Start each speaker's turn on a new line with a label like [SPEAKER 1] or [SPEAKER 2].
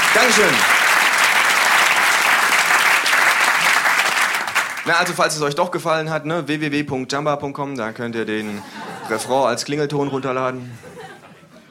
[SPEAKER 1] Dankeschön. Na, also falls es euch doch gefallen hat, ne, www.jamba.com, da könnt ihr den Refrain als Klingelton runterladen.